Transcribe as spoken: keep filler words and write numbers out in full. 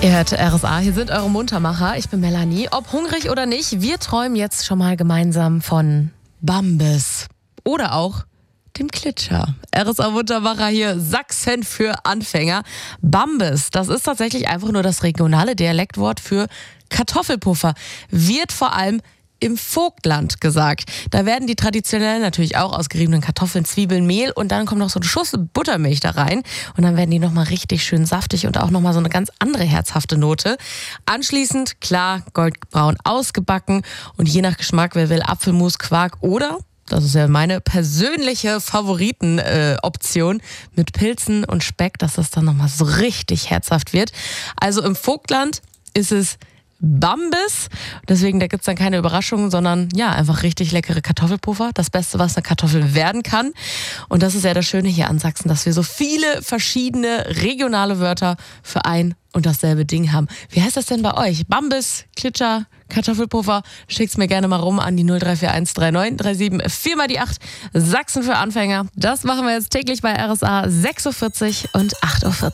Ihr hört R S A, hier sind eure Muntermacher. Ich bin Melanie. Ob hungrig oder nicht, wir träumen jetzt schon mal gemeinsam von Bambis. Oder auch dem Klitscher. R S A Muntermacher hier, Sachsen für Anfänger. Bambis, das ist tatsächlich einfach nur das regionale Dialektwort für Kartoffelpuffer. Wird vor allem im Vogtland gesagt. Da werden die traditionell natürlich auch aus geriebenen Kartoffeln, Zwiebeln, Mehl und dann kommt noch so ein Schuss Buttermilch da rein und dann werden die nochmal richtig schön saftig und auch nochmal so eine ganz andere herzhafte Note. Anschließend, klar, goldbraun ausgebacken und je nach Geschmack, wer will, Apfelmus, Quark oder, das ist ja meine persönliche Favoritenoption, äh, mit Pilzen und Speck, dass das dann nochmal so richtig herzhaft wird. Also im Vogtland ist es Bambis. Deswegen, da gibt es dann keine Überraschungen, sondern ja, einfach richtig leckere Kartoffelpuffer. Das Beste, was eine Kartoffel werden kann. Und das ist ja das Schöne hier an Sachsen, dass wir so viele verschiedene regionale Wörter für ein und dasselbe Ding haben. Wie heißt das denn bei euch? Bambis, Klitscher, Kartoffelpuffer? Schickt's mir gerne mal rum an die null drei vier eins drei neun drei sieben vier mal die acht. Sachsen für Anfänger. Das machen wir jetzt täglich bei R S A sechs Uhr vierzig und acht Uhr vierzig.